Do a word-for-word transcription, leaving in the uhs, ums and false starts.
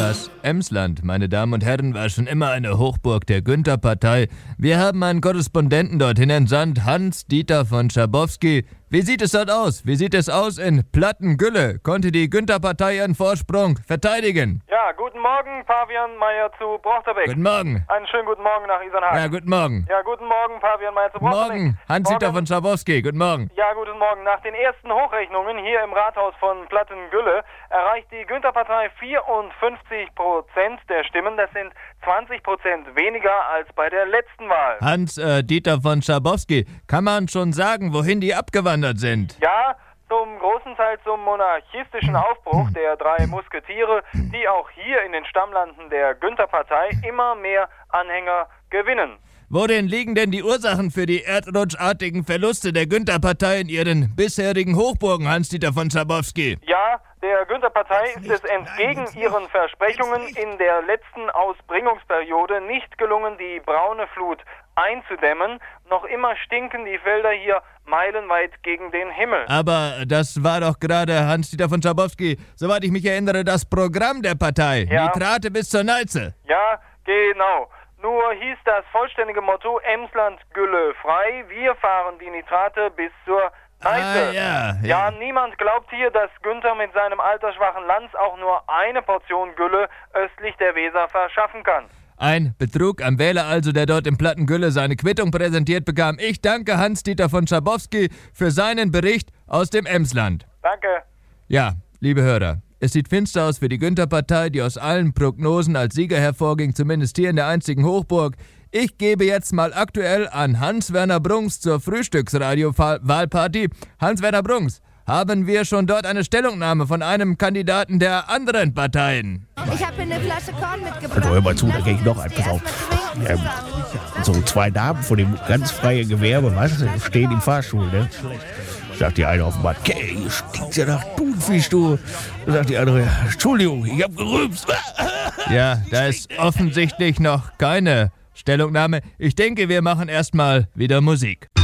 Das Emsland, meine Damen und Herren, war schon immer eine Hochburg der Günther-Partei. Wir haben einen Korrespondenten dorthin entsandt, Hans-Dieter von Schabowski. Wie sieht es dort aus? Wie sieht es aus in Plattengülle? Konnte die Günther-Partei ihren Vorsprung verteidigen? Ja, guten Morgen, Pavian Meyer zu Brochterbeck. Guten Morgen. Einen schönen guten Morgen nach Isernhagen. Ja, guten Morgen. Ja, guten Morgen, Pavian Meyer zu Brochterbeck. Morgen, Hans-Dieter von Schabowski. Guten Morgen. Ja, guten Morgen. Nach den ersten Hochrechnungen hier im Rathaus von Plattengülle erreicht die Günther-Partei vierundfünfzig Prozent der Stimmen. Das sind zwanzig Prozent weniger als bei der letzten Wahl. Hans-Dieter äh, von Schabowski, kann man schon sagen, wohin die abgewandert sind? Ja, zum großen Teil zum monarchistischen Aufbruch der drei Musketiere, die auch hier in den Stammlanden der Günther-Partei immer mehr Anhänger gewinnen. Worin liegen denn die Ursachen für die erdrutschartigen Verluste der Günther-Partei in ihren bisherigen Hochburgen, Hans-Dieter von Schabowski? Ja, der Günther-Partei ist es entgegen ihren Versprechungen in der letzten Ausbringungsperiode nicht gelungen, die braune Flut einzudämmen. Noch immer stinken die Felder hier meilenweit gegen den Himmel. Aber das war doch gerade, Hans-Dieter von Schabowski, soweit ich mich erinnere, das Programm der Partei. Ja. Nitrate bis zur Neize. Ja, genau. Nur hieß das vollständige Motto Emsland Gülle frei. Wir fahren die Nitrate bis zur Neiße. Ah, ja, ja. ja, niemand glaubt hier, dass Günther mit seinem altersschwachen Lanz auch nur eine Portion Gülle östlich der Weser verschaffen kann. Ein Betrug am Wähler also, der dort in Plattengülle seine Quittung präsentiert bekam. Ich danke Hans-Dieter von Schabowski für seinen Bericht aus dem Emsland. Danke. Ja, liebe Hörer. Es sieht finster aus für die Günther-Partei, die aus allen Prognosen als Sieger hervorging, zumindest hier in der einzigen Hochburg. Ich gebe jetzt mal aktuell an Hans-Werner Brunks zur Frühstücksradio-Wahlparty. Hans-Werner Brunks, haben wir schon dort eine Stellungnahme von einem Kandidaten der anderen Parteien? Ich habe eine Flasche Korn mitgebracht. Also hör mal zu, da gehe ich noch ein, pass auf. Ähm, so zwei Damen von dem ganz freien Gewerbe, weißt du, stehen im Fahrstuhl, ne? Sagt die eine auf dem Bad, okay, hier stinkt ja nach Thunfisch, du. Dann sagt die andere, Entschuldigung, ich hab gerülpst. Ja, da ist offensichtlich noch keine Stellungnahme. Ich denke, wir machen erstmal wieder Musik.